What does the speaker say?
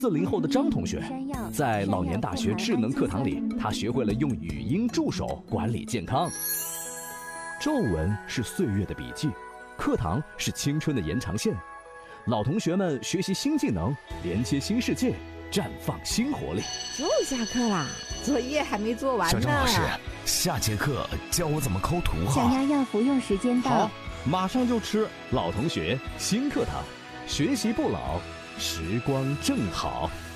40后的张同学，在老年大学智能课堂里，他学会了用语音助手管理健康。皱纹是岁月的笔记，课堂是青春的延长线。老同学们学习新技能，连接新世界，绽放新活力。 就下课啦，作业还没做完呢。 小张老师，下节课教我怎么抠图哈。 小丫要服用时间到。 好，马上就吃。老同学，新课堂，学习不老，时光正好。